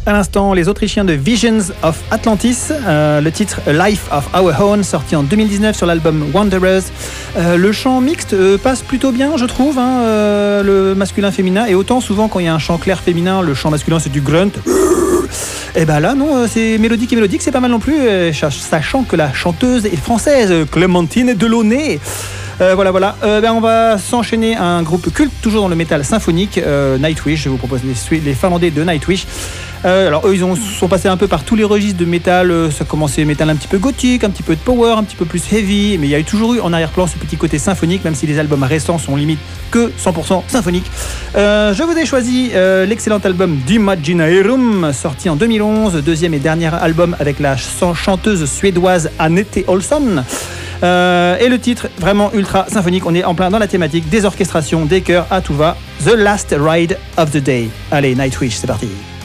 À l'instant, les Autrichiens de Visions of Atlantis, le titre A Life of Our Own, sorti en 2019 sur l'album Wanderers. Le chant mixte passe plutôt bien, je trouve, le masculin-féminin. Et autant souvent quand il y a un chant clair féminin, le chant masculin c'est du grunt. Et ben là non, c'est mélodique et mélodique, c'est pas mal non plus, sachant que la chanteuse est française, Clémentine Delaunay. Voilà. On va s'enchaîner à un groupe culte, toujours dans le métal symphonique, Nightwish. Je vous propose les Finlandais de Nightwish. Alors eux, sont passés un peu par tous les registres de métal. Ça commençait métal un petit peu gothique, un petit peu de power, un petit peu plus heavy. Mais il y a toujours eu en arrière-plan ce petit côté symphonique, même si les albums récents sont limite que 100% symphoniques. Je vous ai choisi l'excellent album d'Imaginarium, sorti en 2011, deuxième et dernier album avec la chanteuse suédoise Anette Olsson. Et le titre vraiment ultra symphonique, on est en plein dans la thématique des orchestrations, des chœurs à tout va. The Last Ride of the Day. Allez, Nightwish, c'est parti.